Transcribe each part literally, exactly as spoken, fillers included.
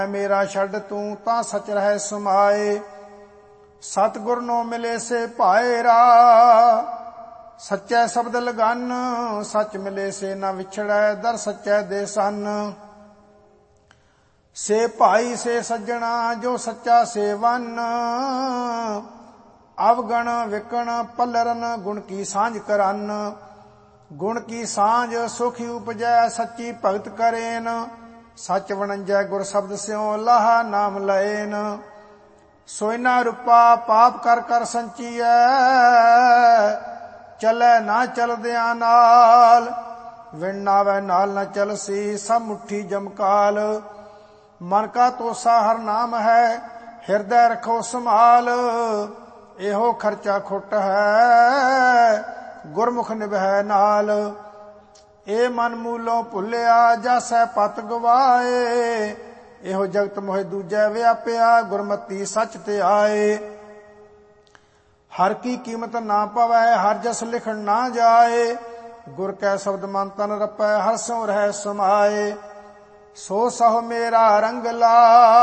मेरा छड़ तू तां सच रह समाए। सतगुर नो मिले से भाएरा, सच्चै शब्द लगन। सच मिले से न विछड़ै, दर सच्चै दे सन। से भाई से सज्जणा जो सच्चा सेवन। अवगण विकण पलरन गुण की सांझ करन। गुण की सांझ सुखी उपजै सच्ची भगत करेन। सच वणंजै गुर शब्द स्यों लाहा नाम लएन। सोइना रूपा पाप कर कर संचीਐ, चलै ना चलदियां नाल। विण नावै नाल न चलसी, सब मुट्ठी जमकाल। मन का तोसा हर नाम है, हिरदय रखो संभाल। एहो खर्चा खुट है, गुरमुख निभै नाल। ए मन मूलों भुलिया, जासै पत गवाए। एहो जगत मोहि दूजै व्यापिया, गुरमति सच ते आए। हर की कीमत ना पवै, हर जस लिखण ना जाए। गुर कै शब्द मन तन रपै, हर सो रह समाए। सो सह मेरा रंगला,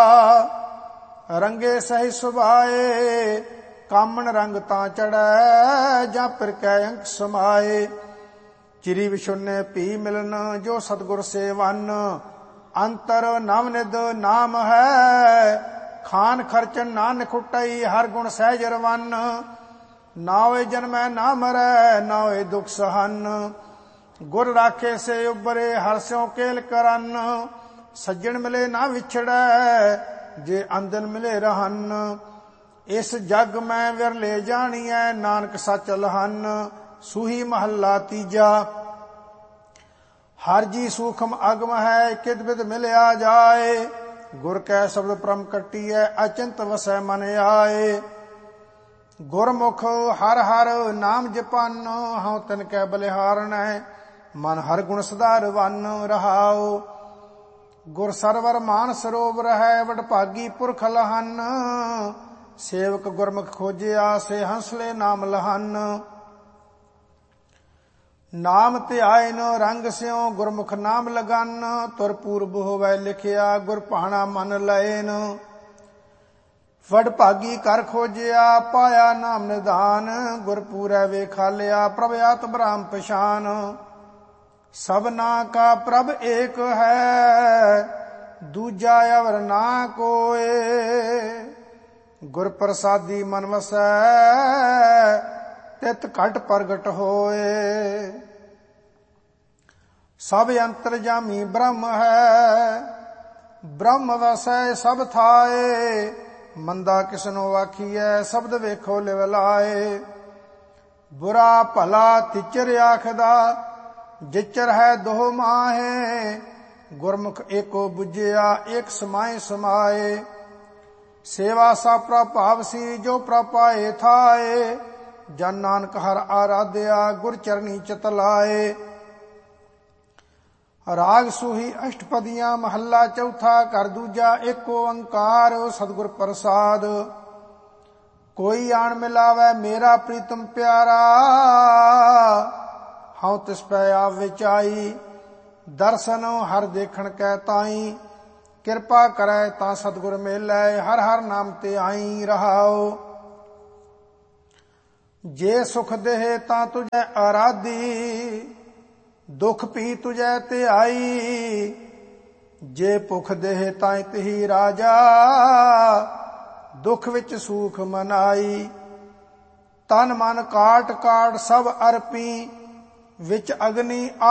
रंगे सही सुभाए। कामन रंग तां चढ़ै, जां पिर कै अंक समाए। चिरी विशुन्य पी मिलन, जो सतगुर सेवन। अंतर नवनिध नाम है, खान खर्चन ना निखुटई। हर गुण सहज रवन, नावे जन्मै ना मरै, नावे दुख सहन। गुर राखे से उबरे, हर स्यों केल करन। सज्जन मिले ना विछड़ै, जे अंदन मिले रहन। इस जग में विरले जानिए, नानक सच लहन। सूही महला तीजा। हर जी सूखम अगम है, किद बिद मिलया जाए। गुर कै शब्द परम कटिए, अचिंत वसै मन आए। गुरमुख हर हर नाम जपन, हऊँ तिन कै बलिहारण। मन हर गुण सदारवन रहाओ। गुर सरवर मान सरोवर है, वडभागी पुरख लहन। सेवक गुरमुख खोजिया, से हंसले नाम लहन। नाम ध्यान रंग स्यों, गुरमुख नाम लगन। तुर पूर्व होवै लिखिया, गुर भाणा मन लएन। वडभागी कर खोजिया, पाया नाम निधान। गुर पूरै वेखालिया, प्रभ आत ब्रह्म पछान। सबना का प्रभ एक है, दूजा अवर ना कोय। गुर प्रसादी मन वसै, तित घट प्रगट होए। सब अंतरजामी ब्रह्म है, ब्रह्म वसै सब थाए। मंदा किसनो आखिए, शब्द वेखो लिव लाए। बुरा भला तिचर आखदा, जिचर है दो माहे। गुरमुख एको बुझिया, एक समाए समाए। सेवा सा प्रभावसी, जो प्रपाए थाए। जन नानक हर आराध्या, गुर चरनी चित लाए। राग सूही अष्टपदियां, महला चौथा कर दूजा। एको ओंकार सतगुर प्रसाद। कोई आन मिलावै, मेरा प्रीतम प्यारा। हऊँ तिस पै आप विचाई, दर्शन हर देखण कै ताई। किरपा करै तां सतगुर मेलै, हर हर नाम ते आई रहाओ। जे सुख देहे तां तुझै आराधी, दुख पी तुझै ते आई। जे भुख देहे तां तिही राजा, दुख विच सूख मनाई। तन मन काट काट सब अर्पी, विच अग्नि